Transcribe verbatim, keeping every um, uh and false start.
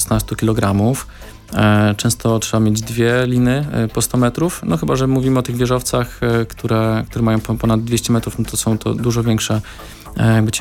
szesnaście kilogramów. Często trzeba mieć dwie liny po sto metrów, no chyba że mówimy o tych wieżowcach, które, które mają ponad dwieście metrów, no to są to dużo większe jakby